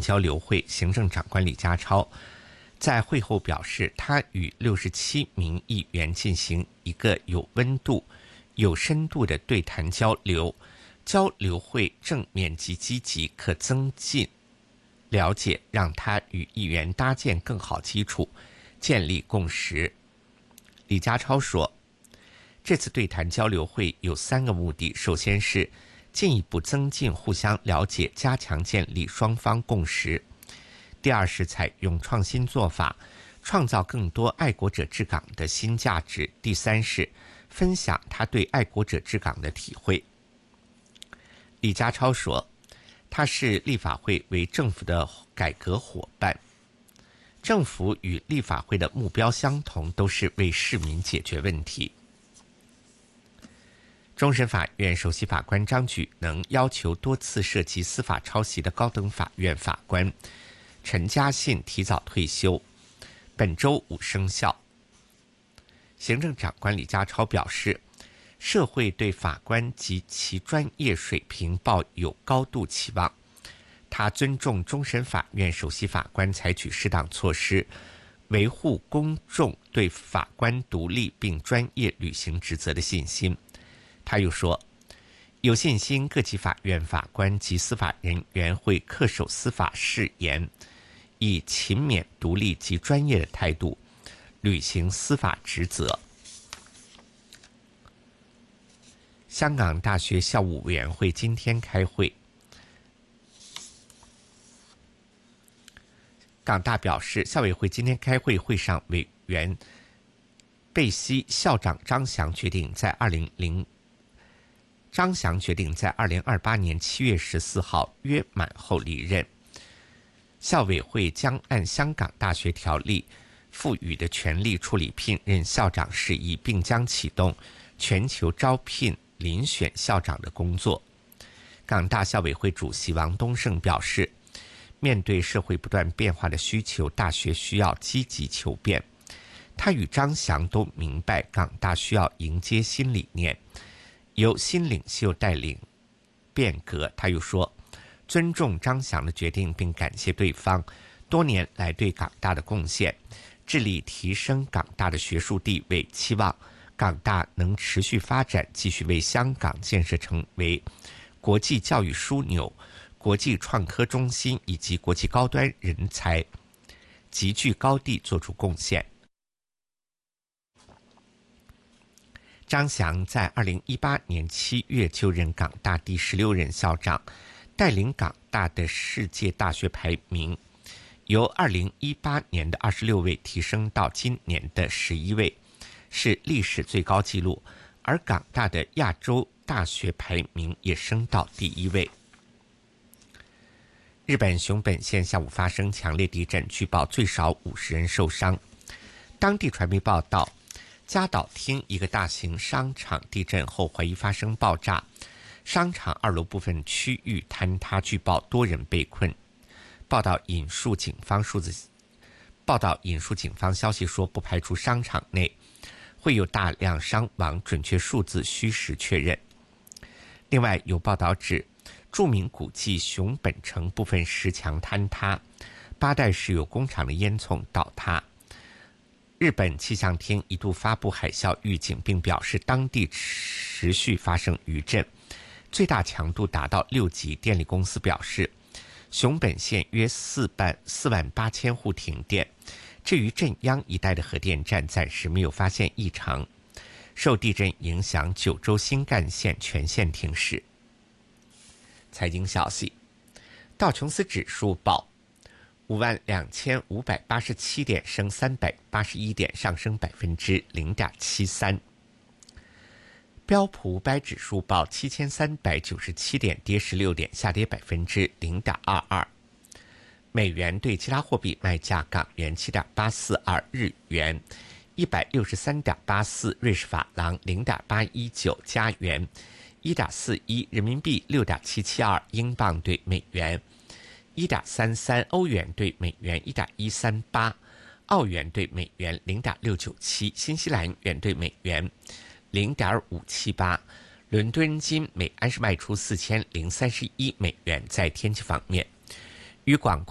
交流会行政长官李家超在会后表示，他与67名议员进行一个有温度、有深度的对谈交流，交流会正面及积极，可增进了解，让他与议员搭建更好基础，建立共识。李家超说，这次对谈交流会有3个目的，首先是进一步增进互相了解，加强建立双方共识。第二是采用创新做法，创造更多爱国者治港的新价值。第三是分享他对爱国者治港的体会。李家超说，他视立法会为政府的改革伙伴，政府与立法会的目标相同，都是为市民解决问题。终审法院首席法官张举能要求多次涉及司法抄袭的高等法院法官陈嘉信提早退休，本周5生效。行政长官李家超表示，社会对法官及其专业水平抱有高度期望，他尊重终审法院首席法官采取适当措施，维护公众对法官独立并专业履行职责的信心。他又说，有信心各级法院法官及司法人员会恪守司法誓言，以勤勉、独立及专业的态度履行司法职责。香港大学校务委员会今天开会，港大表示，校委会今天开会，会上委员贝西校长张翔决定在2028年7月14号约满后离任。校委会将按香港大学条例赋予的权利处理聘任校长事宜，并将启动全球招聘遴选校长的工作。港大校委会主席王东胜表示，面对社会不断变化的需求，大学需要积极求变。他与张翔都明白港大需要迎接新理念，由新领袖带领变革。他又说，尊重张翔的决定，并感谢对方多年来对港大的贡献，致力提升港大的学术地位，期望港大能持续发展，继续为香港建设成为国际教育枢纽、国际创科中心以及国际高端人才集聚高地做出贡献。张翔在2018年7月就任港大第16任校长，带领港大的世界大学排名由2018年的26位提升到今年的11位，是历史最高纪录，而港大的亚洲大学排名也升到第1位。日本熊本县下午发生强烈地震，据报最少50人受伤。当地传媒报道，嘉岛町一个大型商场地震后怀疑发生爆炸，商场2楼部分区域坍塌，据报多人被困。报道引述警方消息说，不排除商场内会有大量伤亡，准确数字需时确认。另外有报道指，著名古迹熊本城部分石墙坍塌，八代市有工厂的烟囱倒塌。日本气象厅一度发布海啸预警，并表示当地持续发生余震，最大强度达到6级。电力公司表示，熊本县约4万8千户停电。至于震央一带的核电站，暂时没有发现异常。受地震影响，九州新干线全线停驶。财经消息，道琼斯指数报52587点，升381点，上升0.73%。标普500指数报7397点，跌16点，下跌0.22%。美元对其他货币卖价：港元7.842，日元163.84，瑞士法郎0.819，加元1.41，人民币6.772，英镑对美元1.33，欧元对美元1.138，澳元对美元0.697，新西兰元对美元0.578。伦敦金每安士卖出4031美元。在天气方面，与广